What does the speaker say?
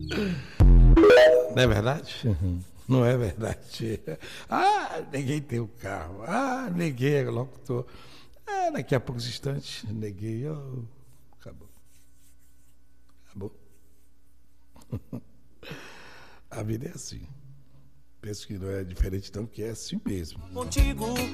Não é verdade? Não é verdade. Ah, neguei teu carro. Ah, neguei o locutor. Ah, daqui a poucos instantes, neguei. Oh, acabou. Acabou. A vida é assim. Penso que não é diferente, não, que é assim mesmo. Contigo.